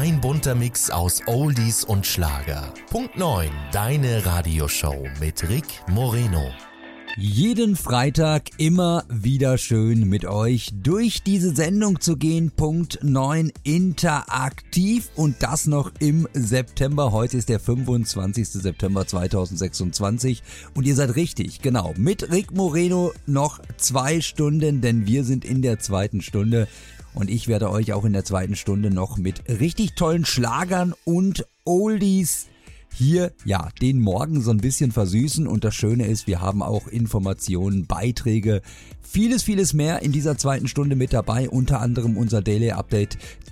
Ein bunter Mix aus Oldies und Schlager. Punkt 9, deine Radioshow mit Rick Moreno. Jeden Freitag immer wieder schön mit euch durch diese Sendung zu gehen. Punkt 9 interaktiv und das noch im September. Heute ist der 25. September 2026 und ihr seid richtig, genau, mit Rick Moreno noch 2 Stunden, denn wir sind in der zweiten Stunde und ich werde euch auch in der zweiten Stunde noch mit richtig tollen Schlagern und Oldies hier, ja, den Morgen so ein bisschen versüßen und das Schöne ist, wir haben auch Informationen, Beiträge, vieles mehr in dieser zweiten Stunde mit dabei, unter anderem unser Daily Update,